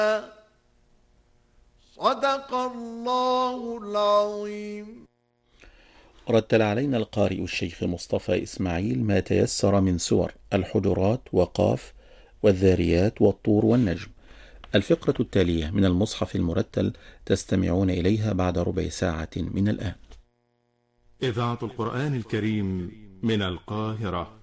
صدق الله العظيم. رتل علينا القارئ الشيخ مصطفى إسماعيل ما تيسر من سور الحجرات وقاف والذاريات والطور والنجم. الفقرة التالية من المصحف المرتل تستمعون إليها بعد ربع ساعة من الآن. إذاعة القرآن الكريم من القاهرة.